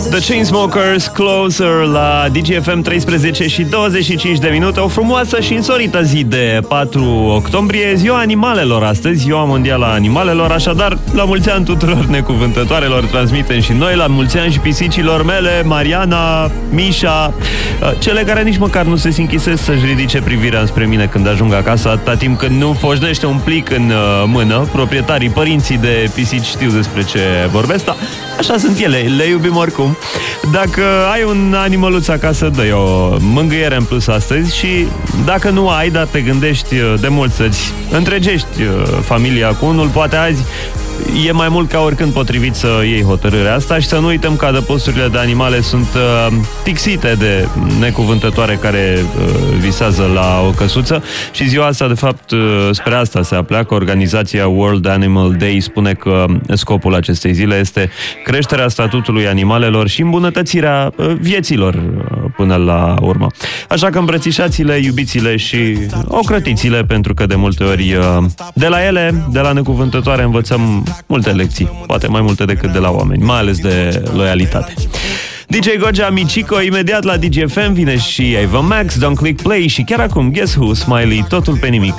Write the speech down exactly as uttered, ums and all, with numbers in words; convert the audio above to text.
The Chainsmokers, Closer la D G F M, treisprezece și douăzeci și cinci de minute. O frumoasă și însorită zi de patru octombrie, ziua animalelor astăzi, ziua mondială a animalelor. Așadar, la mulți ani tuturor necuvântătoarelor, transmitem și noi la mulți ani și pisicilor mele, Mariana, Mișa, cele care nici măcar nu se închisesc să-și ridice privirea spre mine când ajung acasă, atâta timp când nu foșnește un plic în mână. Proprietarii, părinții de pisici știu despre ce vorbesc, dar așa sunt ele, le iubim oricum. Dacă ai un animăluț acasă, dă-i o mângâiere în plus astăzi. Și dacă nu ai, dar te gândești de mult să-ți întregești familia cu unul, poate azi e mai mult ca oricând potrivit să iei hotărârea asta. Și să nu uităm că adăposturile de animale sunt uh, tixite de necuvântătoare care uh, visează la o căsuță. Și ziua asta, de fapt, uh, spre asta se apleacă. Organizația World Animal Day spune că scopul acestei zile este creșterea statutului animalelor și îmbunătățirea uh, vieților uh, până la urmă. Așa că îmbrățișați-le, iubiți-le și ocrătiți-le, pentru că de multe ori uh, de la ele, de la necuvântătoare, învățăm multe lecții, poate mai multe decât de la oameni, mai ales de loialitate. D J Gogea, Michico, imediat la D G F M vine și Ava Max, Don't Click Play și chiar acum Guess Who, Smiley, totul pe nimic.